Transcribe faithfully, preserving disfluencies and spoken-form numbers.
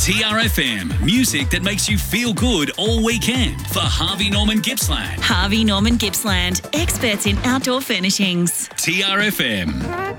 T R F M, music that makes you feel good all weekend for Harvey Norman Gippsland. Harvey Norman Gippsland, experts in outdoor furnishings. T R F M.